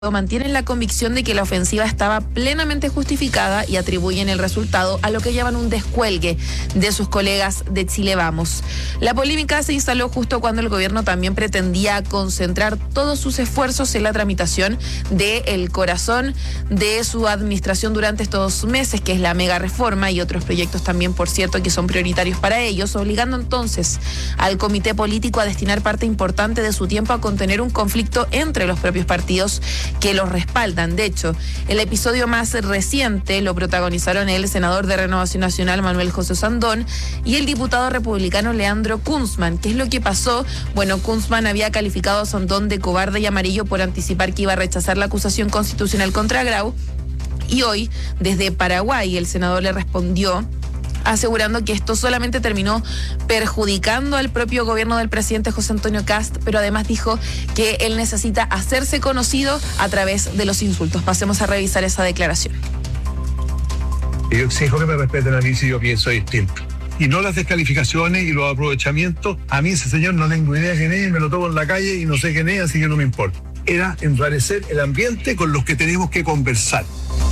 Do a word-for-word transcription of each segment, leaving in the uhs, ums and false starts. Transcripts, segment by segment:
mantienen la convicción de que la ofensiva estaba plenamente justificada y atribuyen el resultado a lo que llaman un descuelgue de sus colegas de Chile Vamos. La polémica se instaló justo cuando el gobierno también pretendía concentrar todos sus esfuerzos en la tramitación del corazón de su administración durante estos meses, que es la mega reforma y otros proyectos también, por cierto, que son prioritarios para ellos, obligando entonces al comité político a destinar parte importante de su tiempo a contener un conflicto entre los propios partidos que los respaldan. De hecho, el episodio más reciente lo protagonizaron el senador de Renovación Nacional, Manuel José Osandón, y el diputado republicano Leandro Kunzman. ¿Qué es lo que pasó? Bueno, Kunzman había calificado a Osandón de cobarde y amarillo por anticipar que iba a rechazar la acusación constitucional contra Grau, y hoy, desde Paraguay, el senador le respondió asegurando que esto solamente terminó perjudicando al propio gobierno del presidente José Antonio Kast, pero además dijo que él necesita hacerse conocido a través de los insultos. Pasemos a revisar esa declaración. Yo exijo que me respeten a mí si yo pienso distinto. Y no las descalificaciones y los aprovechamientos. A mí ese señor no tengo idea quién es, me lo tomo en la calle y no sé quién es, así que no me importa. Era enrarecer el ambiente con los que tenemos que conversar.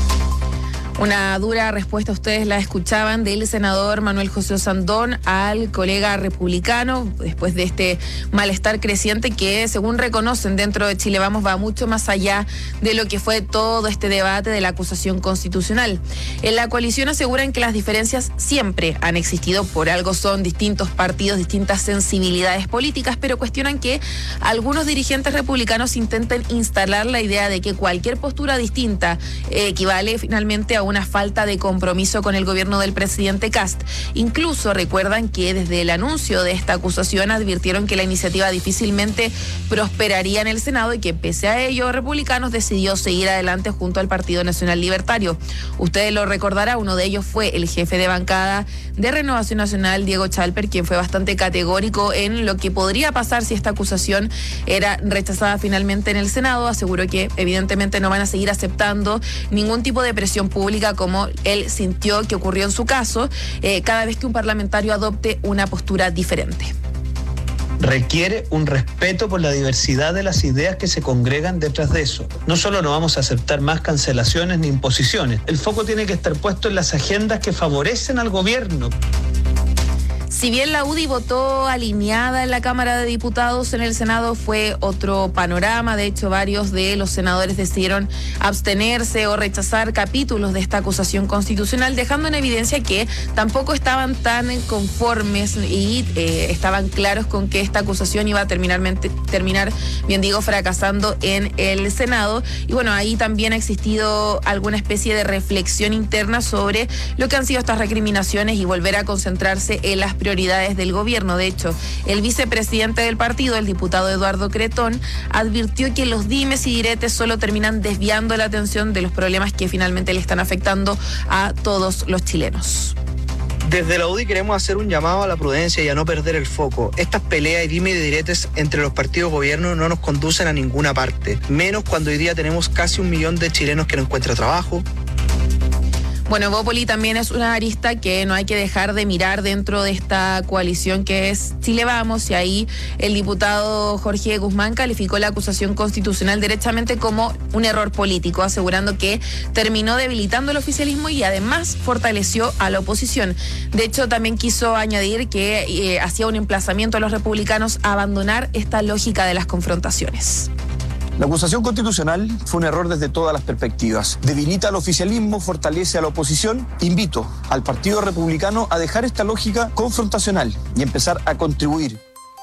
Una dura respuesta, ustedes la escuchaban, del senador Manuel José Osandón al colega republicano, después de este malestar creciente que, según reconocen dentro de Chile Vamos, va mucho más allá de lo que fue todo este debate de la acusación constitucional. En la coalición aseguran que las diferencias siempre han existido, por algo son distintos partidos, distintas sensibilidades políticas, pero cuestionan que algunos dirigentes republicanos intenten instalar la idea de que cualquier postura distinta eh, equivale finalmente a una falta de compromiso con el gobierno del presidente Kast. Incluso recuerdan que desde el anuncio de esta acusación advirtieron que la iniciativa difícilmente prosperaría en el Senado y que pese a ello, Republicanos decidió seguir adelante junto al Partido Nacional Libertario. Ustedes lo recordarán, uno de ellos fue el jefe de bancada de Renovación Nacional, Diego Chalper, quien fue bastante categórico en lo que podría pasar si esta acusación era rechazada finalmente en el Senado. Aseguró que evidentemente no van a seguir aceptando ningún tipo de presión pública como él sintió que ocurrió en su caso, eh, cada vez que un parlamentario adopte una postura diferente. Requiere un respeto por la diversidad de las ideas que se congregan detrás de eso. No solo no vamos a aceptar más cancelaciones ni imposiciones, el foco tiene que estar puesto en las agendas que favorecen al gobierno. Si bien la U D I votó alineada en la Cámara de Diputados, en el Senado fue otro panorama. De hecho, varios de los senadores decidieron abstenerse o rechazar capítulos de esta acusación constitucional, dejando en evidencia que tampoco estaban tan conformes y eh, estaban claros con que esta acusación iba a terminar, terminar, bien digo, fracasando en el Senado. Y bueno, ahí también ha existido alguna especie de reflexión interna sobre lo que han sido estas recriminaciones y volver a concentrarse en las prioridades del gobierno. De hecho, el vicepresidente del partido, el diputado Eduardo Cretón, advirtió que los dimes y diretes solo terminan desviando la atención de los problemas que finalmente le están afectando a todos los chilenos. Desde la U D I queremos hacer un llamado a la prudencia y a no perder el foco. Estas peleas y dime y diretes entre los partidos gobierno no nos conducen a ninguna parte, menos cuando hoy día tenemos casi un millón de chilenos que no encuentran trabajo. Bueno, Evópoli también es una arista que no hay que dejar de mirar dentro de esta coalición que es Chile Vamos, y ahí el diputado Jorge Guzmán calificó la acusación constitucional derechamente como un error político, asegurando que terminó debilitando el oficialismo y además fortaleció a la oposición. De hecho, también quiso añadir que eh, hacía un emplazamiento a los republicanos a abandonar esta lógica de las confrontaciones. La acusación constitucional fue un error desde todas las perspectivas. Debilita al oficialismo, fortalece a la oposición. Invito al Partido Republicano a dejar esta lógica confrontacional y empezar a contribuir.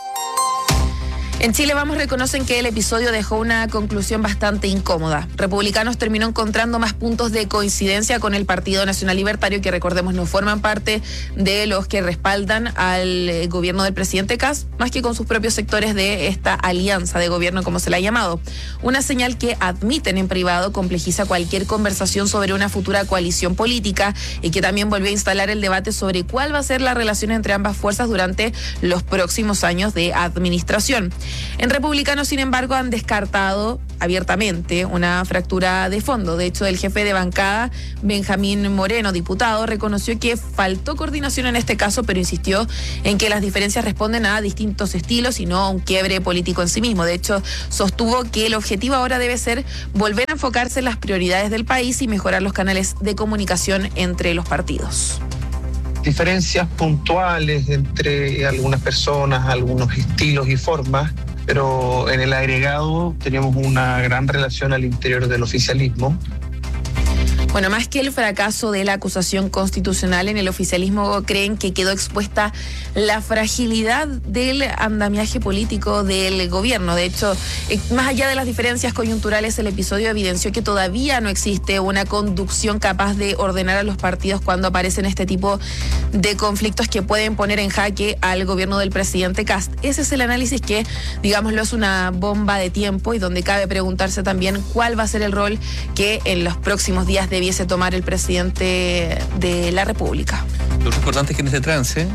En Chile Vamos reconocen que el episodio dejó una conclusión bastante incómoda. Republicanos terminó encontrando más puntos de coincidencia con el Partido Nacional Libertario, que recordemos no forman parte de los que respaldan al gobierno del presidente Kast, más que con sus propios sectores de esta alianza de gobierno, como se la ha llamado. Una señal que admiten en privado complejiza cualquier conversación sobre una futura coalición política y que también volvió a instalar el debate sobre cuál va a ser la relación entre ambas fuerzas durante los próximos años de administración. En Republicano, sin embargo, han descartado abiertamente una fractura de fondo. De hecho, el jefe de bancada, Benjamín Moreno, diputado, reconoció que faltó coordinación en este caso, pero insistió en que las diferencias responden a distintos estilos y no a un quiebre político en sí mismo. De hecho, sostuvo que el objetivo ahora debe ser volver a enfocarse en las prioridades del país y mejorar los canales de comunicación entre los partidos. Diferencias puntuales entre algunas personas, algunos estilos y formas, pero en el agregado teníamos una gran relación al interior del oficialismo. Bueno, más que el fracaso de la acusación constitucional, en el oficialismo creen que quedó expuesta la fragilidad del andamiaje político del gobierno. De hecho, eh, más allá de las diferencias coyunturales, el episodio evidenció que todavía no existe una conducción capaz de ordenar a los partidos cuando aparecen este tipo de conflictos que pueden poner en jaque al gobierno del presidente Kast. Ese es el análisis que, digámoslo, es una bomba de tiempo y donde cabe preguntarse también cuál va a ser el rol que en los próximos días debiese tomar el presidente de la República. Lo importante es que en este trance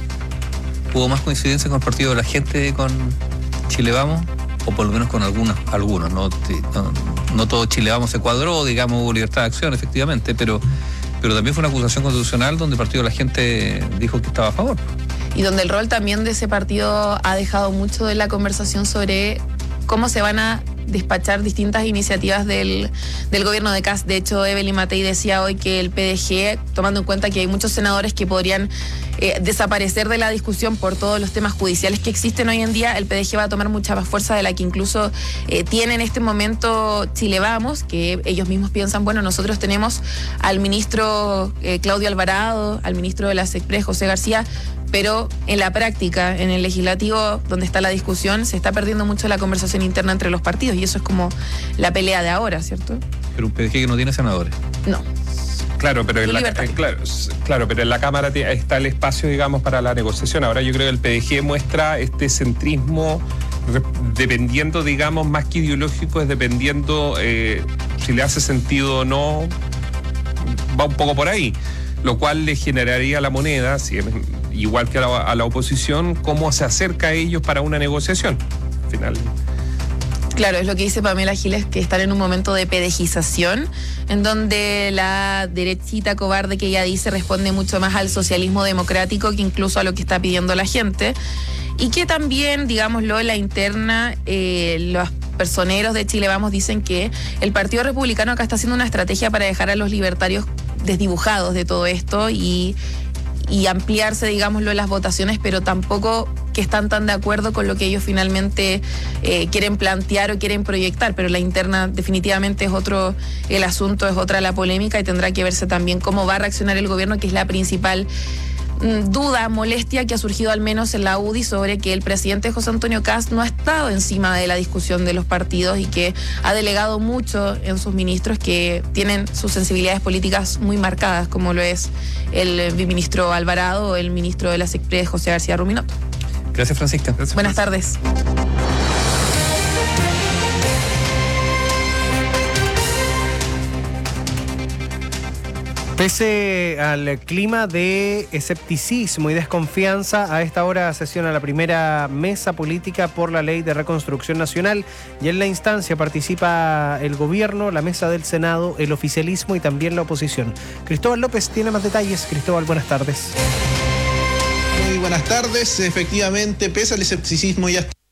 hubo más coincidencia con el Partido de la Gente, con Chile Vamos, o por lo menos con algunos, algunos, no, no, no todo Chile Vamos se cuadró, digamos, hubo libertad de acción, efectivamente, pero, pero también fue una acusación constitucional donde el Partido de la Gente dijo que estaba a favor. Y donde el rol también de ese partido ha dejado mucho de la conversación sobre cómo se van a despachar distintas iniciativas del, del gobierno de Kast. De hecho, Evelyn Matei decía hoy que el P D G, tomando en cuenta que hay muchos senadores que podrían eh, desaparecer de la discusión por todos los temas judiciales que existen hoy en día, el P D G va a tomar mucha más fuerza de la que incluso eh, tiene en este momento Chile Vamos, que ellos mismos piensan, bueno, nosotros tenemos al ministro eh, Claudio Alvarado, al ministro de las Express, José García, pero en la práctica, en el legislativo, donde está la discusión, se está perdiendo mucho la conversación interna entre los partidos y eso es como la pelea de ahora, ¿cierto? Pero un P D G que no tiene senadores. No. Claro, pero en la, eh, claro, claro, pero en la Cámara está el espacio, digamos, para la negociación. Ahora yo creo que el P D G muestra este centrismo dependiendo, digamos, más que ideológico, es dependiendo eh, si le hace sentido o no, va un poco por ahí, lo cual le generaría a la moneda, si es, igual que a la, a la oposición, cómo se acerca a ellos para una negociación. Al final. Claro, es lo que dice Pamela Giles, que están en un momento de pedejización, en donde la derechita cobarde que ella dice responde mucho más al socialismo democrático que incluso a lo que está pidiendo la gente. Y que también, digámoslo, en la interna, eh, los personeros de Chile Vamos dicen que el Partido Republicano acá está haciendo una estrategia para dejar a los libertarios desdibujados de todo esto y, y ampliarse, digámoslo, en las votaciones, pero tampoco que están tan de acuerdo con lo que ellos finalmente eh, quieren plantear o quieren proyectar, pero la interna definitivamente es otro el asunto, es otra la polémica y tendrá que verse también cómo va a reaccionar el gobierno, que es la principal duda, molestia que ha surgido al menos en la U D I sobre que el presidente José Antonio Kast no ha estado encima de la discusión de los partidos y que ha delegado mucho en sus ministros que tienen sus sensibilidades políticas muy marcadas, como lo es el ministro Alvarado o el ministro de las Express, José García Ruminoto. Gracias, Francisca. Gracias, Buenas tardes. Pese al clima de escepticismo y desconfianza, a esta hora sesiona la primera mesa política por la Ley de Reconstrucción Nacional y en la instancia participa el gobierno, la mesa del Senado, el oficialismo y también la oposición. Cristóbal López tiene más detalles. Cristóbal, buenas tardes. Muy buenas tardes. Efectivamente, pese al escepticismo y hasta